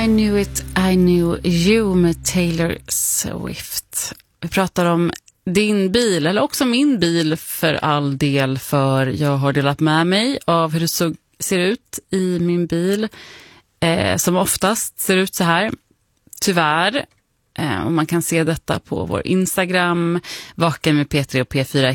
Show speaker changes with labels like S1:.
S1: I knew you med Taylor Swift. Vi pratar om din bil, eller också min bil för all del, för jag har delat med mig av hur det ser ut i min bil, som oftast ser ut så här, tyvärr. Och man kan se detta på vår Instagram, Vaken med P3 och P4